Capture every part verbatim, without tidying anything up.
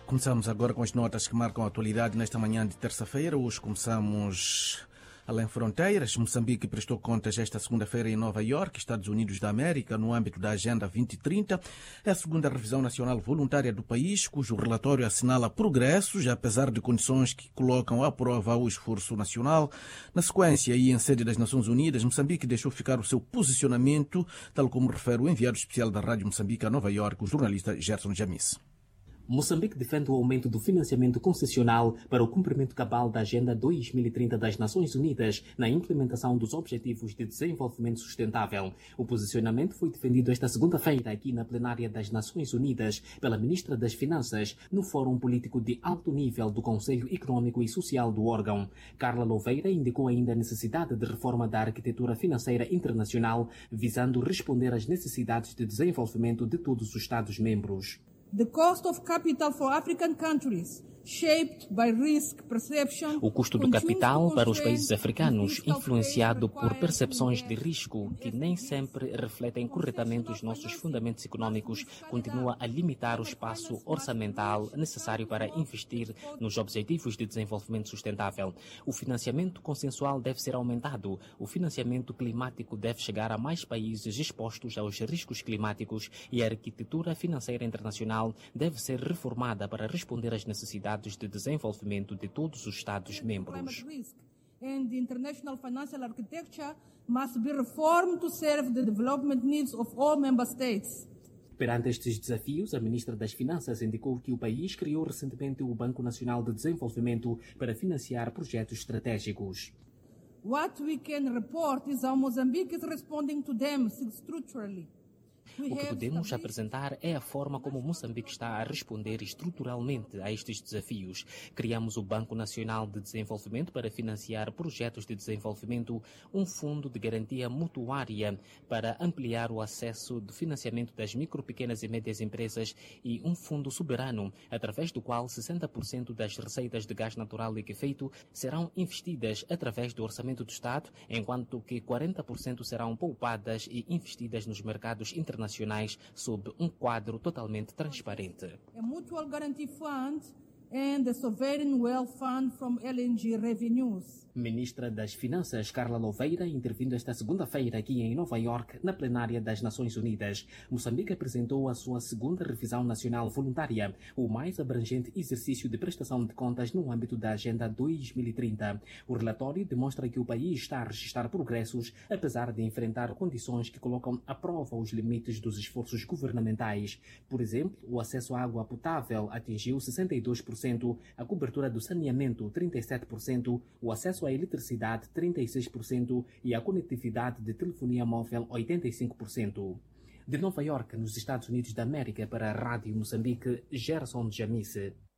Começamos agora com as notas que marcam a atualidade nesta manhã de terça-feira. Hoje começamos além fronteiras. Moçambique prestou contas esta segunda-feira em Nova Iorque, Estados Unidos da América, no âmbito da Agenda vinte trinta. É a segunda revisão nacional voluntária do país, cujo relatório assinala progressos, apesar de condições que colocam à prova o esforço nacional. Na sequência, e em sede das Nações Unidas, Moçambique deixou ficar o seu posicionamento, tal como refere o enviado especial da Rádio Moçambique a Nova Iorque, o jornalista Gerson Jamis. Moçambique defende o aumento do financiamento concessional para o cumprimento cabal da Agenda dois mil e trinta das Nações Unidas na implementação dos Objetivos de Desenvolvimento Sustentável. O posicionamento foi defendido esta segunda-feira aqui na plenária das Nações Unidas pela Ministra das Finanças no Fórum Político de Alto Nível do Conselho Econômico e Social do órgão. Carla Louveira indicou ainda a necessidade de reforma da arquitetura financeira internacional, visando responder às necessidades de desenvolvimento de todos os Estados-membros. The cost of capital for African countries, shaped by risk perception, o custo do capital para os países africanos, influenciado por percepções de risco que nem sempre refletem corretamente os nossos fundamentos econômicos, continua a limitar o espaço orçamental necessário para investir nos Objetivos de Desenvolvimento Sustentável. O financiamento consensual deve ser aumentado. O financiamento climático deve chegar a mais países expostos aos riscos climáticos e a arquitetura financeira internacional deve ser reformada para responder às necessidades de desenvolvimento de todos os Estados-membros. And the international financial architecture must be reformed to serve the development needs of all member states. Perante estes desafios, a Ministra das Finanças indicou que o país criou recentemente o Banco Nacional de Desenvolvimento para financiar projetos estratégicos. What we can report is how Mozambique is responding to them structurally. O que podemos apresentar é a forma como Moçambique está a responder estruturalmente a estes desafios. Criamos o Banco Nacional de Desenvolvimento para financiar projetos de desenvolvimento, um fundo de garantia mutuária para ampliar o acesso de financiamento das micro, pequenas e médias empresas e um fundo soberano, através do qual sessenta por cento das receitas de gás natural liquefeito serão investidas através do orçamento do Estado, enquanto que quarenta por cento serão poupadas e investidas nos mercados internacionais. nacionais sob um quadro totalmente transparente. A Mutual Guarantee Fund and the Sovereign Wealth Fund from L N G revenues. Ministra das Finanças, Carla Louveira, intervindo esta segunda-feira aqui em Nova Iorque, na plenária das Nações Unidas. Moçambique apresentou a sua segunda revisão nacional voluntária, o mais abrangente exercício de prestação de contas no âmbito da Agenda dois mil e trinta. O relatório demonstra que o país está a registrar progressos, apesar de enfrentar condições que colocam à prova os limites dos esforços governamentais. Por exemplo, o acesso à água potável atingiu sessenta e dois por cento, a cobertura do saneamento trinta e sete por cento, o acesso à eletricidade trinta e seis por cento e a conectividade de telefonia móvel oitenta e cinco por cento. De Nova Iorque, nos Estados Unidos da América, para a Rádio Moçambique, Gerson Jamis.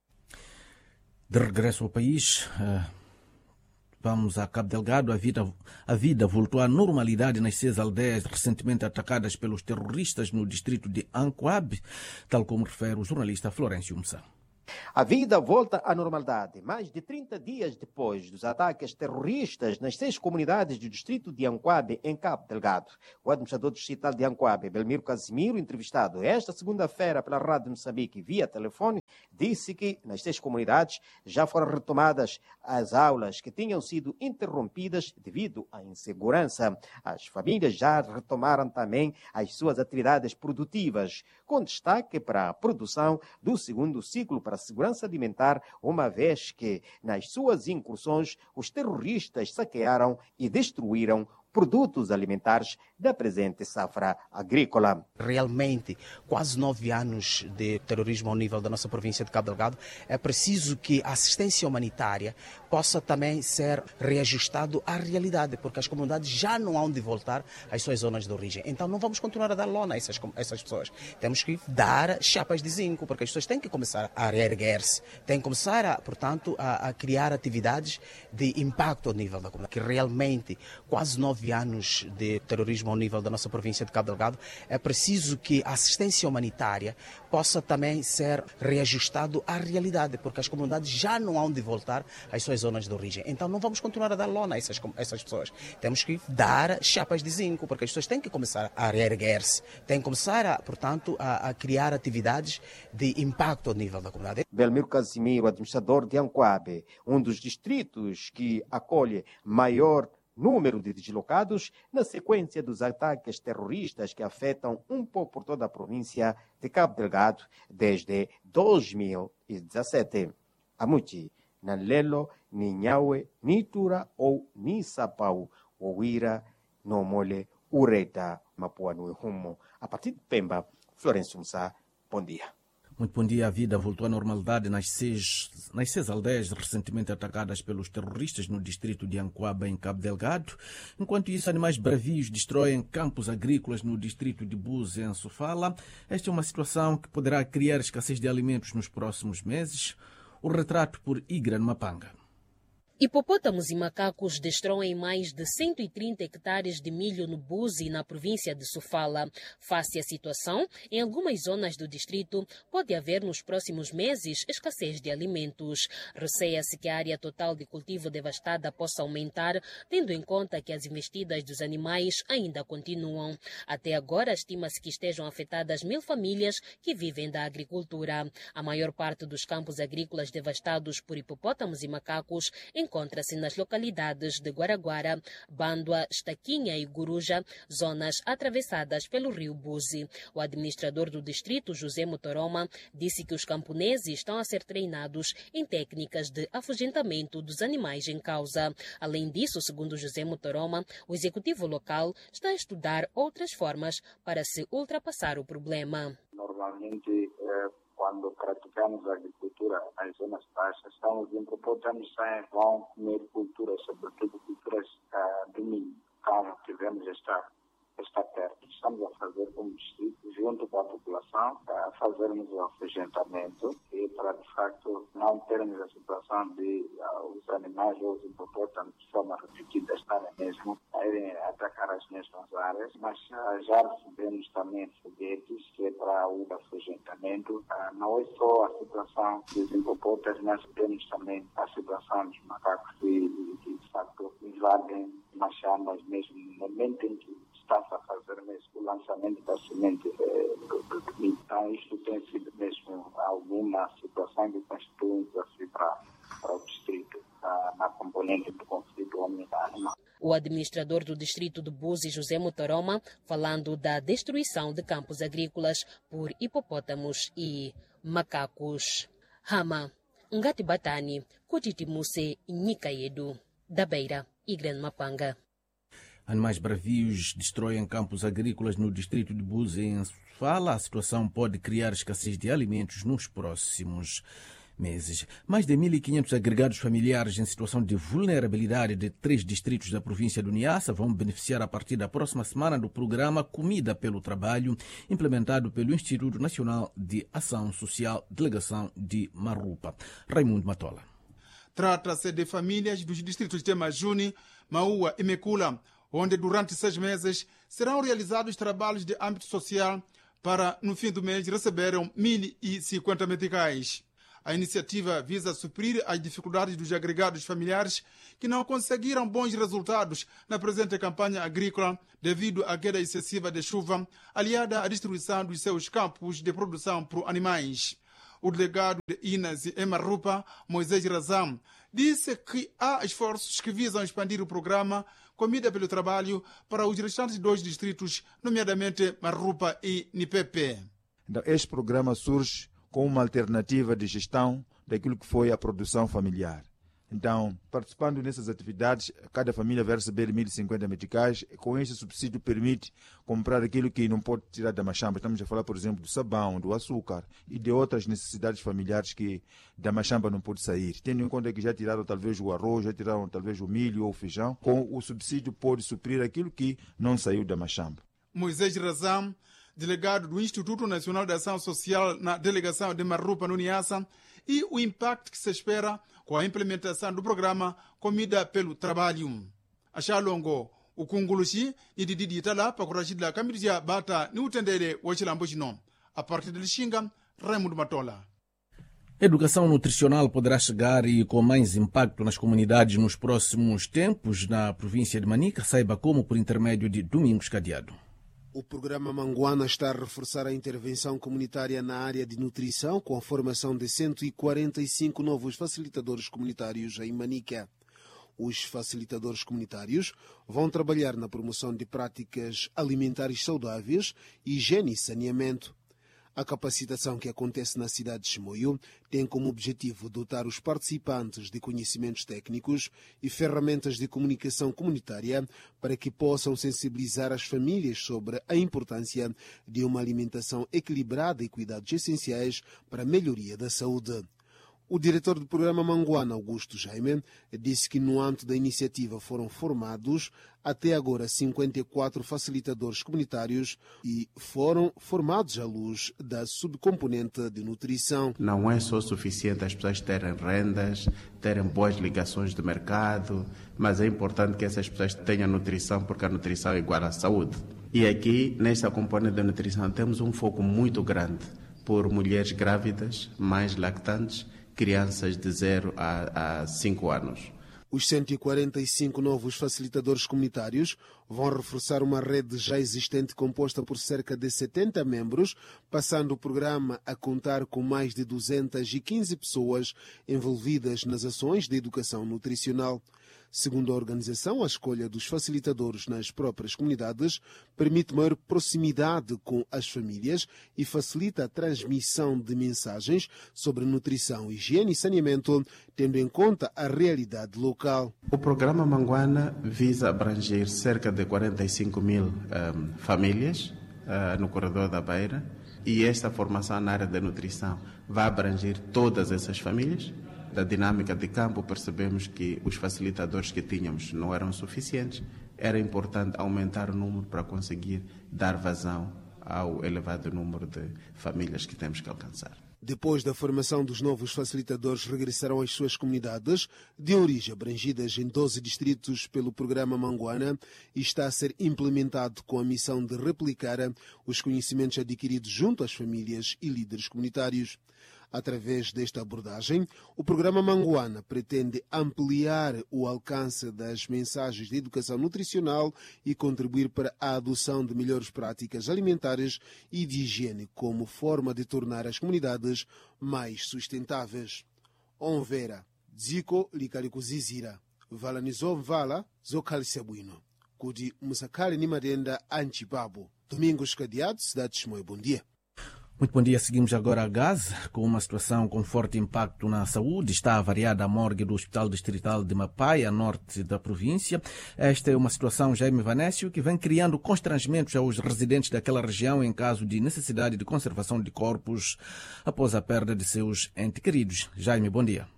De regresso ao país, vamos a Cabo Delgado. A vida, a vida voltou à normalidade nas seis aldeias recentemente atacadas pelos terroristas no distrito de Ancoab, tal como refere o jornalista Florencio Mussa. A vida volta à normalidade. Mais de trinta dias depois dos ataques terroristas nas seis comunidades do distrito de Ancoab, em Cabo Delgado. O administrador distrital de Ancoab, Belmiro Casimiro, entrevistado esta segunda-feira pela Rádio Moçambique via telefone, disse que nas seis comunidades já foram retomadas as aulas que tinham sido interrompidas devido à insegurança. As famílias já retomaram também as suas atividades produtivas, com destaque para a produção do segundo ciclo para a segurança alimentar, uma vez que nas suas incursões os terroristas saquearam e destruíram produtos alimentares da presente safra agrícola. Realmente, quase nove anos de terrorismo ao nível da nossa província de Cabo Delgado, é preciso que a assistência humanitária possa também ser reajustado à realidade, porque as comunidades já não hão de voltar às suas zonas de origem. Então não vamos continuar a dar lona a essas, a essas pessoas. Temos que dar chapas de zinco, porque as pessoas têm que começar a reerguer-se, têm que começar, a, portanto, a, a criar atividades de impacto ao nível da comunidade, que realmente quase nove anos de terrorismo ao nível da nossa província de Cabo Delgado, é preciso que a assistência humanitária possa também ser reajustado à realidade, porque as comunidades já não hão de voltar às suas zonas de origem. Então não vamos continuar a dar lona a essas, a essas pessoas. Temos que dar chapas de zinco, porque as pessoas têm que começar a reerguer-se, têm que começar, a, portanto, a, a criar atividades de impacto ao nível da comunidade. Belmiro Casimiro, administrador de Ancoabe, um dos distritos que acolhe maior número de deslocados na sequência dos ataques terroristas que afetam um pouco por toda a província de Cabo Delgado desde dois mil e dezassete. Amuti, Nalelo, Ninhaue, Nitura ou Nisapau, Ouira, Nomole, Ureta, Mapua no Rumo. A partir de Pemba, Florencio Musa, bom dia. Muito bom dia. A vida voltou à normalidade nas seis, nas seis aldeias recentemente atacadas pelos terroristas no distrito de Ancoaba, em Cabo Delgado. Enquanto isso, animais bravios destroem campos agrícolas no distrito de Buzi, em Sofala. Esta é uma situação que poderá criar escassez de alimentos nos próximos meses. O retrato por Igran Mapanga. Hipopótamos e macacos destroem mais de cento e trinta hectares de milho no Buzi, na província de Sofala. Face à situação, em algumas zonas do distrito, pode haver nos próximos meses escassez de alimentos. Receia-se que a área total de cultivo devastada possa aumentar, tendo em conta que as investidas dos animais ainda continuam. Até agora, estima-se que estejam afetadas mil famílias que vivem da agricultura. A maior parte dos campos agrícolas devastados por hipopótamos e macacos encontra-se nas localidades de Guaraguara, Bandua, Estaquinha e Guruja, zonas atravessadas pelo rio Buzi. O administrador do distrito, José Motoroma, disse que os camponeses estão a ser treinados em técnicas de afugentamento dos animais em causa. Além disso, segundo José Motoroma, o executivo local está a estudar outras formas para se ultrapassar o problema. Normalmente, eh, quando praticamos a agricultura nas zonas baixas, então os hipopótamos vão comer culturas, sobretudo culturas uh, de milho. Então, tivemos esta, esta perto. Estamos a fazer como distrito, junto com a população, a fazermos o afugentamento e para, de facto, não termos a situação de uh, os animais ou os hipopótamos de forma repetida estarem mesmo a irem atacar as mesmas áreas, mas uh, já recebemos também foguetes que é para o afugentamento. Uh, não é só a situação dos hipopótamos, mas temos também a situação dos macacos que, que de facto, invadem machambas mesmo no momento em que está-se a fazer mesmo o lançamento da semente eh, do, do, do milho. Então, isto tem sido mesmo alguma situação que constitui um desafio para, para o distrito, uh, na componente do conflito homem-animal. O administrador do distrito de Buzi, José Motoroma, falando da destruição de campos agrícolas por hipopótamos e macacos. Hama, Ngati Batani, Kutitimuse Nikaedu, da Beira e Grande Mapanga. Animais bravios destroem campos agrícolas no distrito de Buzi, em Sofala. A situação pode criar escassez de alimentos nos próximos meses. Mais de mil e quinhentos agregados familiares em situação de vulnerabilidade de três distritos da província do Niassa vão beneficiar a partir da próxima semana do programa Comida pelo Trabalho, implementado pelo Instituto Nacional de Ação Social, Delegação de Marupa. Raimundo Matola. Trata-se de famílias dos distritos de Majuni, Maua e Mekula, onde durante seis meses serão realizados trabalhos de âmbito social para, no fim do mês, receberem mil e cinquenta meticais. A iniciativa visa suprir as dificuldades dos agregados familiares que não conseguiram bons resultados na presente campanha agrícola devido à queda excessiva de chuva, aliada à destruição dos seus campos de produção por animais. O delegado de Inas e Marupa, Moisés Razam, disse que há esforços que visam expandir o programa Comida pelo Trabalho para os restantes dois distritos, nomeadamente Marupa e Nipepe. Então, este programa surge com uma alternativa de gestão daquilo que foi a produção familiar. Então, participando nessas atividades, cada família vai receber mil e cinquenta meticais. Com este subsídio permite comprar aquilo que não pode tirar da machamba. Estamos a falar, por exemplo, do sabão, do açúcar e de outras necessidades familiares que da machamba não pode sair. Tendo em conta que já tiraram talvez o arroz, já tiraram talvez o milho ou o feijão, com o subsídio pode suprir aquilo que não saiu da machamba. Moisés Razam, delegado do Instituto Nacional de Ação Social na delegação de Marupa, no Niassa, e o impacto que se espera com a implementação do programa Comida pelo Trabalho. A Xalongo, ukungulushi ni dididi itala pakurashidla kambirija bata ni utendele wachilambo chino. A partir de Lixinga, Raimundo Matola. Educação nutricional poderá chegar e com mais impacto nas comunidades nos próximos tempos na província de Manica. Saiba como por intermédio de Domingos Cadeado. O programa Manguana está a reforçar a intervenção comunitária na área de nutrição com a formação de cento e quarenta e cinco novos facilitadores comunitários em Manica. Os facilitadores comunitários vão trabalhar na promoção de práticas alimentares saudáveis, higiene e saneamento. A capacitação que acontece na cidade de Chimoio tem como objetivo dotar os participantes de conhecimentos técnicos e ferramentas de comunicação comunitária para que possam sensibilizar as famílias sobre a importância de uma alimentação equilibrada e cuidados essenciais para a melhoria da saúde. O diretor do programa Manguana, Augusto Jaime, disse que no âmbito da iniciativa foram formados até agora cinquenta e quatro facilitadores comunitários e foram formados à luz da subcomponente de nutrição. Não é só suficiente as pessoas terem rendas, terem boas ligações de mercado, mas é importante que essas pessoas tenham nutrição, porque a nutrição é igual à saúde. E aqui, nesta componente de nutrição, temos um foco muito grande por mulheres grávidas, mães lactantes, crianças de zero a cinco anos. Os cento e quarenta e cinco novos facilitadores comunitários vão reforçar uma rede já existente composta por cerca de setenta membros, passando o programa a contar com mais de duzentas e quinze pessoas envolvidas nas ações de educação nutricional. Segundo a organização, a escolha dos facilitadores nas próprias comunidades permite maior proximidade com as famílias e facilita a transmissão de mensagens sobre nutrição, higiene e saneamento, tendo em conta a realidade local. O programa Manguana visa abranger cerca de quarenta e cinco mil um, famílias uh, no corredor da Beira, e esta formação na área da nutrição vai abranger todas essas famílias. Da dinâmica de campo, percebemos que os facilitadores que tínhamos não eram suficientes. Era importante aumentar o número para conseguir dar vazão ao elevado número de famílias que temos que alcançar. Depois da formação dos novos facilitadores, regressarão às suas comunidades de origem, abrangidas em doze distritos pelo programa Manguana, e está a ser implementado com a missão de replicar os conhecimentos adquiridos junto às famílias e líderes comunitários. Através desta abordagem, o programa Manguana pretende ampliar o alcance das mensagens de educação nutricional e contribuir para a adoção de melhores práticas alimentares e de higiene como forma de tornar as comunidades mais sustentáveis. Onvera, Ziko Likarikuzizira, Valanizo Vala, Zokalisebuino, Kudi Musakali Nimadenda Anchibabu. Domingos Cadeado, Cidade de Chimoio, bom dia. Muito bom dia. Seguimos agora a Gaza, com uma situação com forte impacto na saúde. Está avariada a morgue do Hospital Distrital de Mapai, a norte da província. Esta é uma situação, Jaime Vanécio, que vem criando constrangimentos aos residentes daquela região em caso de necessidade de conservação de corpos após a perda de seus entes queridos. Jaime, bom dia.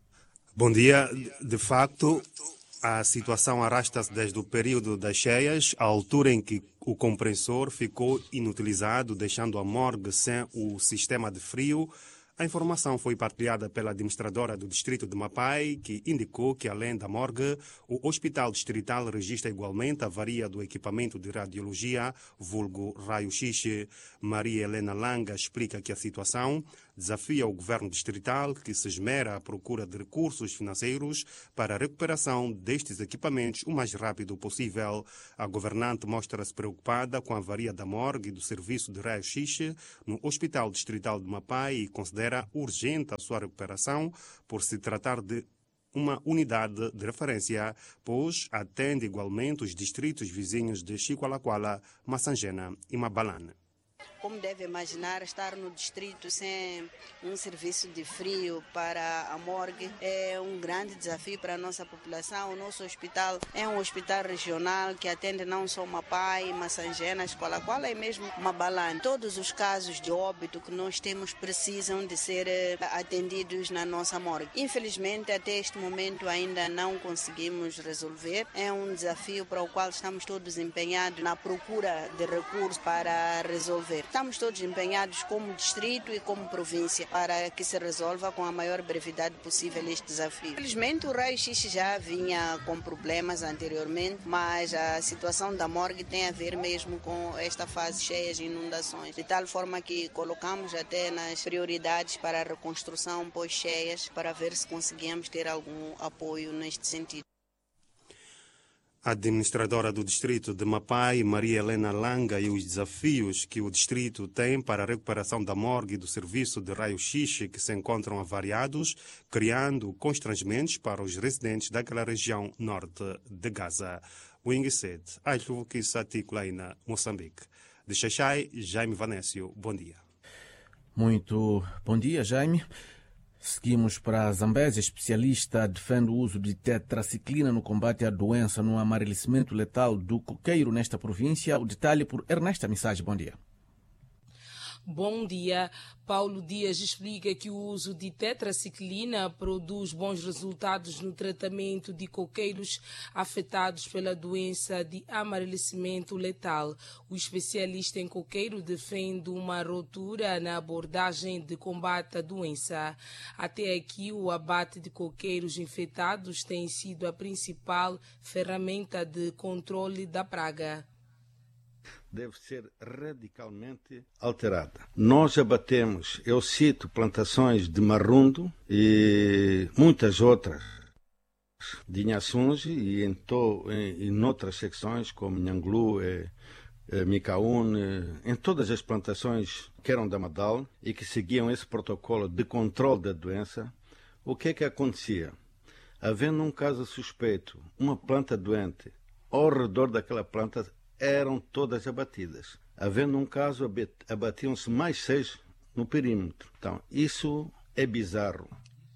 Bom dia. De facto, a situação arrasta-se desde o período das cheias, a altura em que o compressor ficou inutilizado, deixando a morgue sem o sistema de frio. A informação foi partilhada pela administradora do distrito de Mapai, que indicou que, além da morgue, o Hospital Distrital registra igualmente a avaria do equipamento de radiologia, vulgo raio-x. Maria Helena Langa explica que a situação desafia o governo distrital, que se esmera à procura de recursos financeiros para a recuperação destes equipamentos o mais rápido possível. A governante mostra-se preocupada com a avaria da morgue e do serviço de raio-x no Hospital Distrital de Mapai e considera urgente a sua recuperação por se tratar de uma unidade de referência, pois atende igualmente os distritos vizinhos de Chicoalacoala, Massangena e Mabalane. Como deve imaginar, estar no distrito sem um serviço de frio para a morgue é um grande desafio para a nossa população. O nosso hospital é um hospital regional que atende não só Mapai, Massangena, Chicoalacoala e mesmo Mabalane. Todos os casos de óbito que nós temos precisam de ser atendidos na nossa morgue. Infelizmente, até este momento ainda não conseguimos resolver. É um desafio para o qual estamos todos empenhados na procura de recursos para resolver. estamos todos empenhados como distrito e como província para que se resolva com a maior brevidade possível este desafio. Infelizmente o raio-x já vinha com problemas anteriormente, mas a situação da morgue tem a ver mesmo com esta fase cheia de inundações, de tal forma que colocamos até nas prioridades para a reconstrução pós-cheias, para ver se conseguimos ter algum apoio neste sentido. A administradora do distrito de Mapai, Maria Helena Langa, e os desafios que o distrito tem para a recuperação da morgue e do serviço de raio-x que se encontram avariados, criando constrangimentos para os residentes daquela região norte de Gaza. O Inguiset, Ailo que se articula aí na Moçambique. De Xaxai, Jaime Vanésio, bom dia. Muito bom dia, Jaime. Seguimos para a Zambésia. Especialista defende o uso de tetraciclina no combate à doença no amarelecimento letal do coqueiro nesta província. O detalhe por Ernesta Mensagem. Bom dia. Bom dia. Paulo Dias explica que o uso de tetraciclina produz bons resultados no tratamento de coqueiros afetados pela doença de amarelecimento letal. O especialista em coqueiro defende uma ruptura na abordagem de combate à doença. Até aqui, o abate de coqueiros infectados tem sido a principal ferramenta de controle da praga. Deve ser radicalmente alterada. Nós abatemos, eu cito, plantações de marrundo e muitas outras de Inhaçunge e em, to, em, em outras secções como Nhanglu, e, e, Micaúne, em todas as plantações que eram da Madal e que seguiam esse protocolo de controle da doença. O que é que acontecia? Havendo um caso suspeito, uma planta doente, ao redor daquela planta eram todas abatidas. Havendo um caso, abatiam-se mais seis no perímetro. Então, isso é bizarro.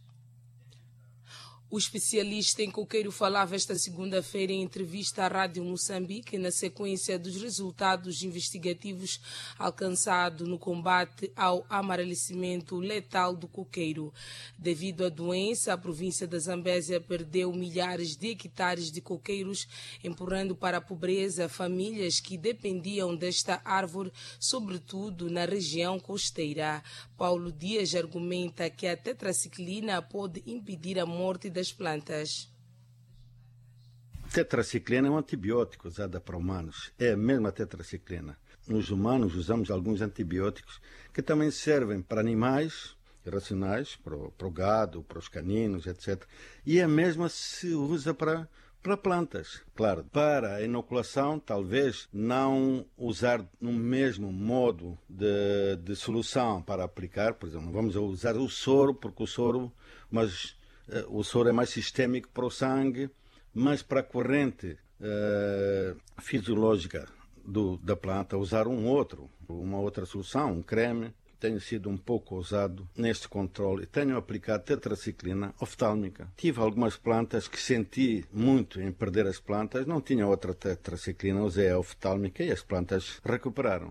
O especialista em coqueiro falava esta segunda-feira em entrevista à Rádio Moçambique na sequência dos resultados investigativos alcançados no combate ao amarelecimento letal do coqueiro. Devido à doença, a província da Zambésia perdeu milhares de hectares de coqueiros, empurrando para a pobreza famílias que dependiam desta árvore, sobretudo na região costeira. Paulo Dias argumenta que a tetraciclina pode impedir a morte das das plantas. Tetraciclina é um antibiótico usado para humanos. É a mesma tetraciclina. Nos humanos usamos alguns antibióticos que também servem para animais irracionais, para o, para o gado, para os caninos, etcétera. E a mesma se usa para, para plantas. Claro, para a inoculação, talvez não usar no mesmo modo de, de solução para aplicar. Por exemplo, vamos usar o soro, porque o soro... mas o soro é mais sistémico para o sangue, mas para a corrente uh, fisiológica do, da planta, usar um outro, uma outra solução, um creme. Tenho sido um pouco ousado neste controle. Tenho aplicado tetraciclina oftálmica. Tive algumas plantas que senti muito em perder as plantas, não tinha outra tetraciclina, usei a oftálmica e as plantas recuperaram.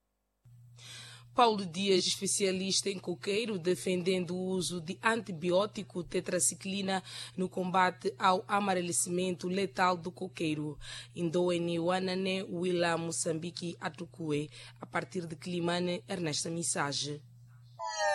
Paulo Dias, especialista em coqueiro, defendendo o uso de antibiótico tetraciclina no combate ao amarelecimento letal do coqueiro. Indoene Wanane, Willa Moçambique, Atukue. A partir de Climane, Ernesta Mensagem.